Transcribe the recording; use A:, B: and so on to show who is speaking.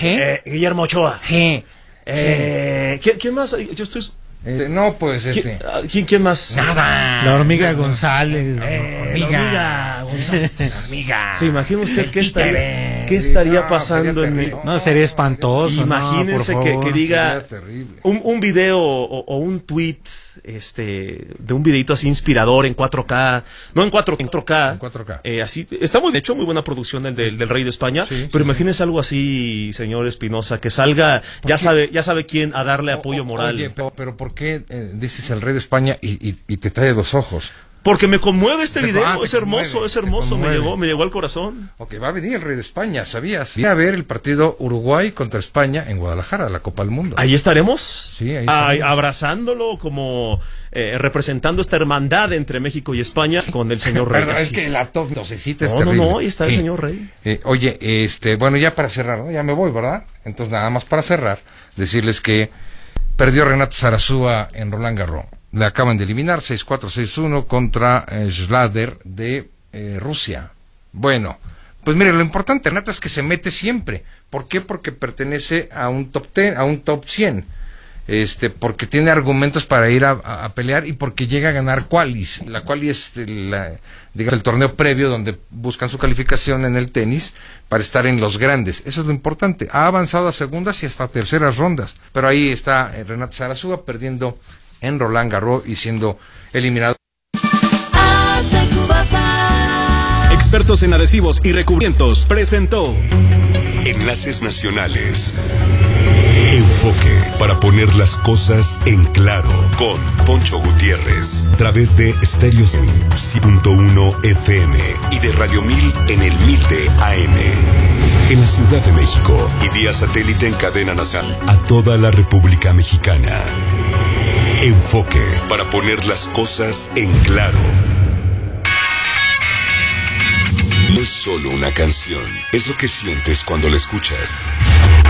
A: Guillermo Ochoa.
B: ¿Quién
A: más? Yo estoy...
B: No, pues
A: ¿Quién más?
B: Nada.
C: La hormiga González.
A: La hormiga González.
B: Hormiga.
A: ¿Se imagina usted
B: El
A: qué
B: títere.
A: estaría pasando en
B: terrible.
C: No, sería espantoso.
A: Imagínense
C: no, por favor.
A: que diga
B: Sería terrible.
A: un video o un tweet de un videito así inspirador en 4K, no en 4K,
B: En 4K.
A: Así está muy hecho, muy buena producción el del Rey de España,
B: Sí,
A: pero
B: sí,
A: imagínese algo así, señor Espinosa, que salga, ya sabe quién a darle apoyo moral.
B: Oye, pero ¿por qué dices el Rey de España y te trae dos ojos?
A: Porque me conmueve este video,
B: te
A: es hermoso,
B: conmueve,
A: es hermoso,
B: te conmueve.
A: me llegó al corazón.
B: Ok, va a venir el Rey de España, ¿sabías? Voy a ver el partido Uruguay contra España en Guadalajara, la Copa del Mundo.
A: Ahí estaremos,
B: Sí, ahí estaremos.
A: abrazándolo como representando esta hermandad entre México y España con el señor Rey.
B: Perdón, es
A: Así
B: que
A: es.
B: la tosecita es
A: No,
B: terrible.
A: ahí está el señor Rey.
B: Oye, bueno, ya para cerrar, ¿no? Ya me voy, ¿verdad? Entonces, nada más para cerrar, decirles que perdió Renato Zarazúa en Roland Garros. Le acaban de eliminar 6-4, 6-1 contra Schlader de Rusia. Bueno, pues mire, lo importante, Renata, es que se mete siempre. ¿Por qué? Porque pertenece a un top 10, a un top 100. Porque tiene argumentos para ir a pelear y porque llega a ganar qualis. La quali es digamos, el torneo previo donde buscan su calificación en el tenis para estar en los grandes. Eso es lo importante. Ha avanzado a segundas y hasta terceras rondas. Pero ahí está Renato Zarazúa perdiendo en Roland Garros y siendo eliminado.
D: Expertos en adhesivos y recubrimientos presentó
E: Enlaces Nacionales. Enfoque para poner las cosas en claro con Poncho Gutiérrez a través de Estéreos en 100.1 FM y de Radio 1000 en el 1000 de AM. En la Ciudad de México y vía satélite en cadena nacional a toda la República Mexicana. Enfoque para poner las cosas en claro. No es solo una canción, es lo que sientes cuando la escuchas.